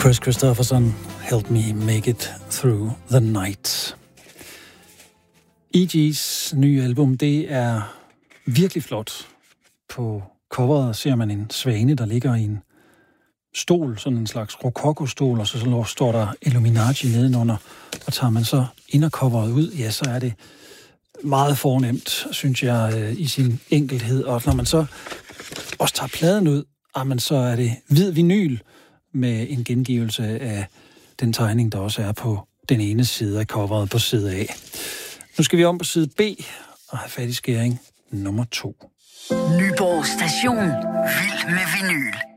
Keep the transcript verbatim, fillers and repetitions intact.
Chris Christopherson, Help Me Make It Through the Night. E G's nye album, det er virkelig flot. På coveret ser man en svane, der ligger i en stol, sådan en slags rokoko-stol, og så, så står der Illuminati nedenunder. Og tager man så indercoveret ud, ja, så er det meget fornemt, synes jeg, i sin enkelhed. Og når man så også tager pladen ud, jamen, så er det hvid vinyl med en gengivelse af den tegning, der også er på den ene side af coveret på side A. Nu skal vi om på side B og have fat i skæring nummer to. Nyborg Station. Vild med vinyl.